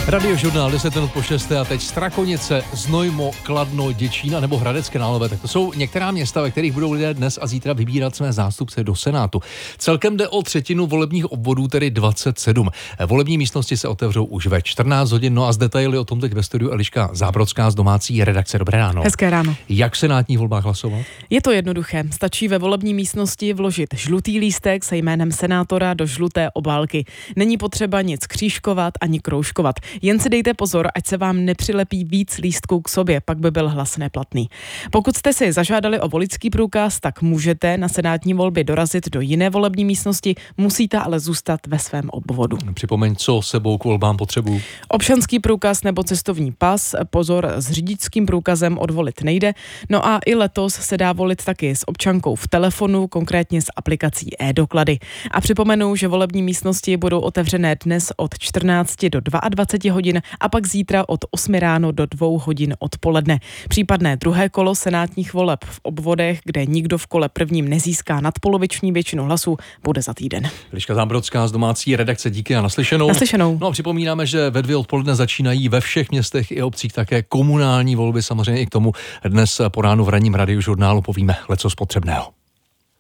Radiožurnál 10 minut po 6. a teď Strakonice, Znojmo, Kladno, Děčín nebo Hradec Králové. Tak to jsou některá města, ve kterých budou lidé dnes a zítra vybírat své zástupce do Senátu. Celkem jde o třetinu volebních obvodů, tedy 27. Volební místnosti se otevřou už ve 14 hodin. No a z detaily o tom teď ve studiu Eliška Zábrodská z domácí redakce. Dobré ráno. Hezké ráno. Jak v senátních volbách hlasovat? Je to jednoduché. Stačí ve volební místnosti vložit žlutý lístek se jménem senátora do žluté obálky. Není potřeba nic křížkovat ani kroužkovat. Jen si dejte pozor, ať se vám nepřilepí víc lístků k sobě, pak by byl hlas neplatný. Pokud jste si zažádali o voličský průkaz, tak můžete na senátní volby dorazit do jiné volební místnosti, musíte ale zůstat ve svém obvodu. Připomeň, co sebou k volbám potřebuju. Občanský průkaz nebo cestovní pas, pozor, s řidičským průkazem odvolit nejde. No a i letos se dá volit taky s občankou v telefonu, konkrétně s aplikací e-doklady. A připomenu, že volební místnosti budou otevřené dnes od 14 do 22 hodin a pak zítra od 8 ráno do 2 hodin odpoledne. Případné druhé kolo senátních voleb v obvodech, kde nikdo v kole prvním nezíská nadpoloviční většinu hlasů, bude za týden. Eliška Zábrodská z domácí redakce, díky a naslyšenou. Naslyšenou. No a připomínáme, že ve 2 odpoledne začínají ve všech městech i obcích také komunální volby, samozřejmě i k tomu dnes po ránu v ranním radiožurnálu povíme lecos potřebného.